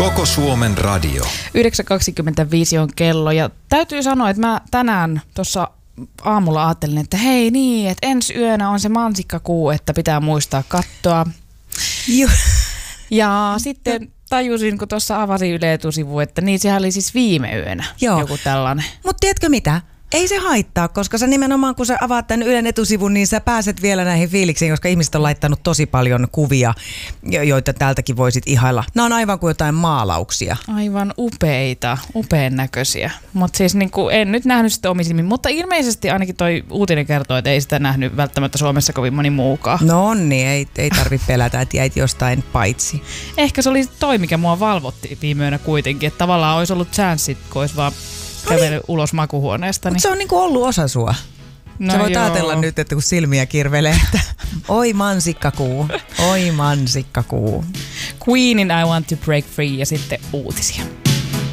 Koko Suomen radio. 9.25 on kello ja täytyy sanoa, että mä tänään tuossa aamulla ajattelin, että hei niin, että ensi yönä on se mansikkakuu, että pitää muistaa katsoa. Ja sitten tajusin, kun tuossa avasin Yle Etusivu, että niin sehän oli siis viime yönä joku tällainen. Mutta tiedätkö mitä? Ei se haittaa, koska sä nimenomaan kun sä avaat tämän Ylen Etusivun, niin sä pääset vielä näihin fiiliksiin, koska ihmiset on laittanut tosi paljon kuvia, joita täältäkin voisit ihailla. Nämä on aivan kuin jotain maalauksia. Aivan upeita, upean näköisiä. Mutta siis niinku, en nyt nähnyt sitä omin silmin, mutta ilmeisesti ainakin toi uutinen kertoo, että ei sitä nähnyt välttämättä Suomessa kovin moni muukaan. No niin, ei tarvitse pelätä, että jäit jostain paitsi. Ehkä se oli toi, mikä mua valvotti viime yönä kuitenkin, että tavallaan olisi ollut chanssit, kun olisi vaan kävely ulos makuhuoneesta. Mutta se on niinku ollut osa sua. No sä voit ajatella nyt, että kun silmiä kirvelee, että oi mansikkakuu, oi mansikkakuu. Queenin I Want to Break Free ja sitten uutisia.